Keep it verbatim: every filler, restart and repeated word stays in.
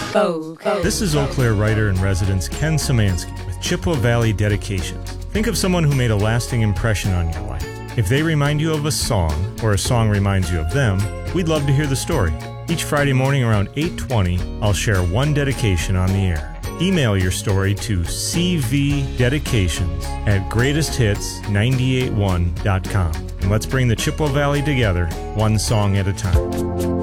This is Eau Claire writer and resident Ken Szymanski with Chippewa Valley Dedications. Think of someone who made a lasting impression on your life. If they remind you of a song, or a song reminds you of them, we'd love to hear the story. Each Friday morning around eight twenty, I'll share one dedication on the air. Email your story to c v dedications at greatest hits nine eight one dot com. And let's bring the Chippewa Valley together, one song at a time.